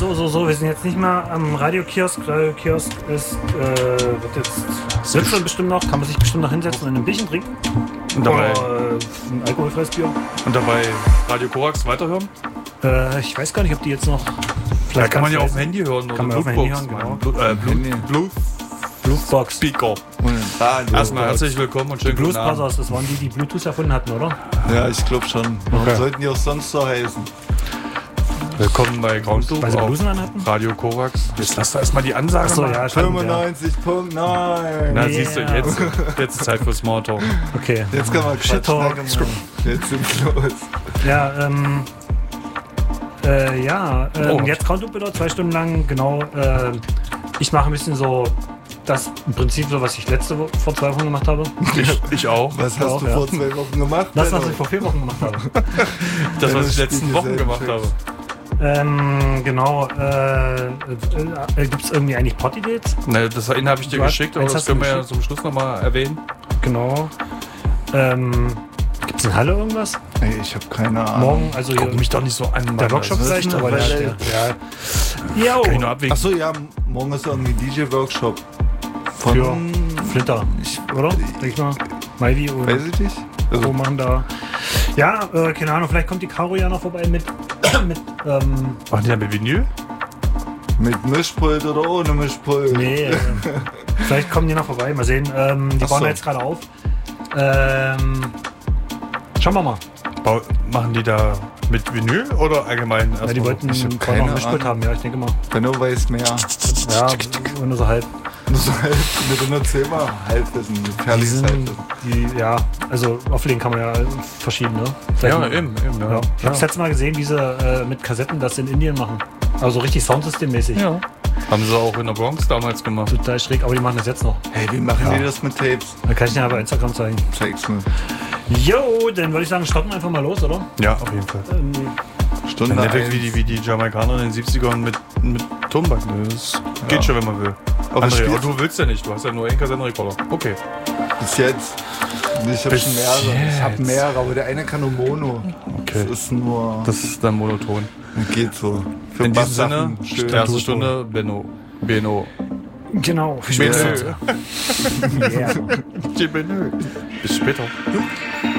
So. Wir sind jetzt nicht mehr am Radiokiosk. Radiokiosk ist, wird jetzt sitzen bestimmt noch, kann man sich bestimmt noch hinsetzen und ein Bierchen trinken. Und dabei ein alkoholfreies Bier. Und dabei Radio Korax weiterhören? Ich weiß gar nicht, ob die jetzt noch... Da kann man ja auf dem Handy hören. Kann man auf dem Handy hören, genau. Bluetooth Speaker. Erstmal herzlich willkommen und schönen Blues guten Abend. Brothers, das waren die Bluetooth erfunden hatten, oder? Ja, ich glaube schon. Warum sollten die auch sonst so heißen? Willkommen bei Groundloop Weil sie auf Blusen anhatten? Radio Korax. Jetzt lass da erstmal die Ansage Achso, machen. ja, stimmt, ja. 95.9. Na, siehst du, jetzt ist Zeit für Smalltalk. Okay. Jetzt kann man Shit Talk. Jetzt sind wir los. Ja, jetzt Groundloop wieder 2 Stunden lang, genau. Ich mache ein bisschen so das im Prinzip so, was ich vor 2 Wochen gemacht habe. Ich auch. Was hast du vor 2 Wochen gemacht? Das, was ich vor 4 Wochen gemacht habe. Das, was ich letzten Wochen gemacht habe. Genau. Gibt es irgendwie eigentlich Potty-Dates? Ne, das habe ich dir geschickt, aber das können wir ja zum Schluss nochmal erwähnen. Genau. Gibt es in Halle irgendwas? Ey, ich habe keine Ahnung. Morgen, also Guck mich doch nicht so an. Der Workshop vielleicht, aber ja. Kann ich nur abwägen. Achso, ja, morgen ist irgendwie DJ-Workshop. Für Flitter, oder? Denke ich mal. Maivi und weiß ich nicht. Also machen da. Ja, keine Ahnung, vielleicht kommt die Caro ja noch vorbei mit Machen die da mit Vinyl? Mit Mischpult oder ohne Mischpult? Nee, vielleicht kommen die noch vorbei, mal sehen. Die bauen jetzt gerade auf. Schauen wir mal. Machen die da mit Vinyl oder allgemein? Ja, die wollten noch ein Mischpult haben, ja, ich denke mal. Benno weiß mehr. Ja, nur so halb. Mit einer 10-mal Halbwissen, gefährliches Halbwissen. Ja, also auflegen kann man ja verschieden, ne? Ja, eben. Ja. Ich habe das letzte Mal gesehen, wie sie mit Kassetten das in Indien machen. Also richtig Soundsystem-mäßig. Ja. Haben sie auch in der Bronx damals gemacht. Total schräg, aber die machen das jetzt noch. Hey, wie machen die das mit Tapes? Dann kann ich dir aber Instagram zeigen. Zeig's mir. Jo, dann würde ich sagen, starten wir einfach mal los, oder? Ja, auf jeden Fall. Stunde Nicht wie die Jamaikaner in den 70ern mit Tonbank. Das geht schon, wenn man will. Aber du willst ja nicht, du hast ja nur einen Kassettenrekorder. Okay. Bis jetzt. Ich habe schon mehrere. Ich habe mehrere, aber der eine kann nur Mono. Okay. Das ist dann monoton. Geht so. Für in diesem Sinne, erste Schön. Stunde, Benno. Genau. Benno. Bis später.